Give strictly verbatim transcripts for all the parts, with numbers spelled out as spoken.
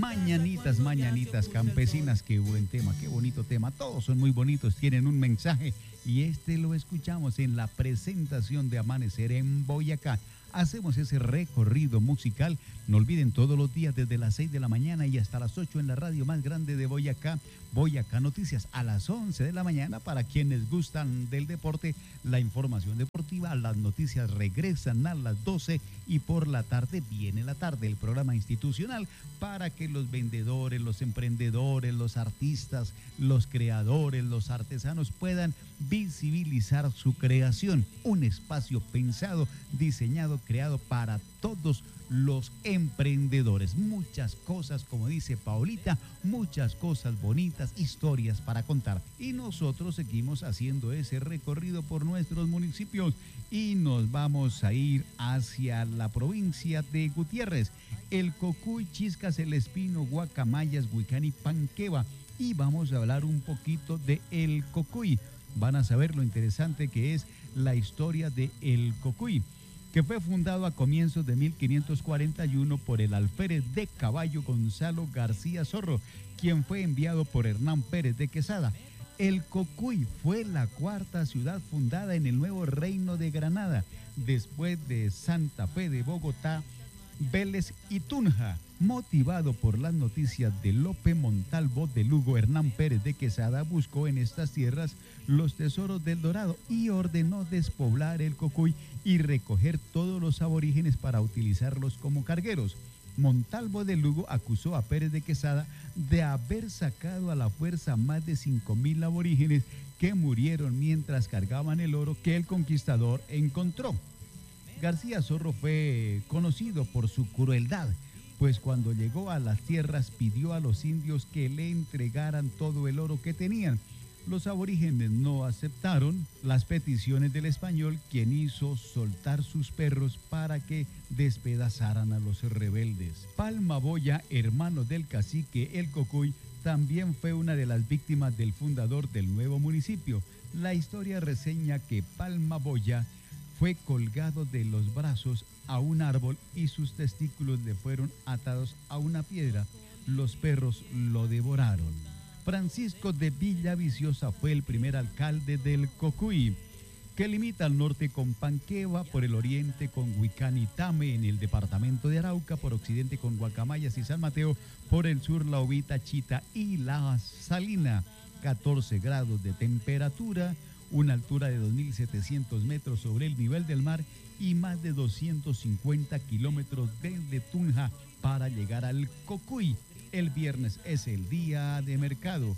Mañanitas, mañanitas campesinas, qué buen tema, qué bonito tema. Todos son muy bonitos, tienen un mensaje y este lo escuchamos en la presentación de Amanecer en Boyacá. Hacemos ese recorrido musical. No olviden, todos los días desde las seis de la mañana y hasta las ocho en la radio más grande de Boyacá, Boyacá Noticias, a las once de la mañana para quienes gustan del deporte, la información deportiva. Las noticias regresan a las doce y por la tarde viene la tarde, el programa institucional para que los vendedores, los emprendedores, los artistas, los creadores, los artesanos puedan visibilizar su creación. Un espacio pensado, diseñado, creado para todos los emprendedores. Muchas cosas, como dice Paulita, muchas cosas bonitas, historias para contar. Y nosotros seguimos haciendo ese recorrido por nuestros municipios y nos vamos a ir hacia la provincia de Gutiérrez, el Cocuy, Chiscas, El Espino, Guacamayas, Huicán, Panqueva. Y vamos a hablar un poquito de El Cocuy. Van a saber lo interesante que es la historia de El Cocuy, que fue fundado a comienzos de mil quinientos cuarenta y uno por el alférez de caballo Gonzalo García Zorro, quien fue enviado por Hernán Pérez de Quesada. El Cocuy fue la cuarta ciudad fundada en el nuevo reino de Granada, después de Santa Fe de Bogotá, Vélez y Tunja. Motivado por las noticias de Lope Montalvo de Lugo, Hernán Pérez de Quesada buscó en estas tierras los tesoros del Dorado y ordenó despoblar el Cocuy y recoger todos los aborígenes para utilizarlos como cargueros. Montalvo de Lugo acusó a Pérez de Quesada de haber sacado a la fuerza más de cinco mil aborígenes que murieron mientras cargaban el oro que el conquistador encontró. García Zorro fue conocido por su crueldad, pues cuando llegó a las tierras pidió a los indios que le entregaran todo el oro que tenían. Los aborígenes no aceptaron las peticiones del español, quien hizo soltar sus perros para que despedazaran a los rebeldes. Palma Boya, hermano del cacique El Cocuy, también fue una de las víctimas del fundador del nuevo municipio. La historia reseña que Palma Boya fue colgado de los brazos a un árbol y sus testículos le fueron atados a una piedra. Los perros lo devoraron. Francisco de Villaviciosa fue el primer alcalde del Cocuy, que limita al norte con Panqueva, por el oriente con Huicán y Tame en el departamento de Arauca, por occidente con Guacamayas y San Mateo, por el sur La Ovita, Chita y La Salina. catorce grados de temperatura, una altura de dos mil setecientos metros sobre el nivel del mar y más de doscientos cincuenta kilómetros desde Tunja para llegar al Cocuy. El viernes es el día de mercado.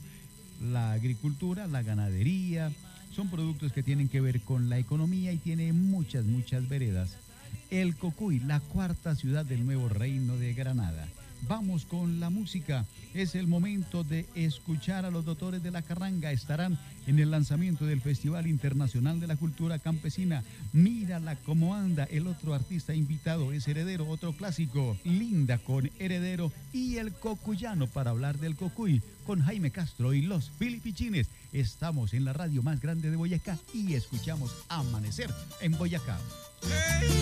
La agricultura, la ganadería, son productos que tienen que ver con la economía y tiene muchas, muchas veredas. El Cocuy, la cuarta ciudad del nuevo reino de Granada. Vamos con la música. Es el momento de escuchar a los Doctores de la Carranga. Estarán en el lanzamiento del Festival Internacional de la Cultura Campesina. Mírala cómo anda. El otro artista invitado es Heredero, otro clásico. Linda con Heredero y el Cocuyano para hablar del Cocuy con Jaime Castro y los Filipichines. Estamos en la radio más grande de Boyacá y escuchamos Amanecer en Boyacá.